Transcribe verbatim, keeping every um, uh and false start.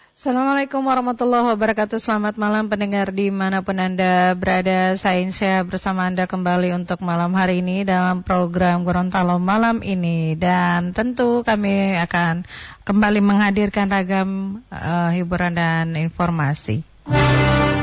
Assalamualaikum warahmatullahi wabarakatuh. Selamat malam pendengar dimanapun Anda berada. Saya Insya bersama Anda kembali untuk malam hari ini dalam program Gorontalo malam ini. Dan tentu kami akan kembali menghadirkan ragam uh, hiburan dan informasi.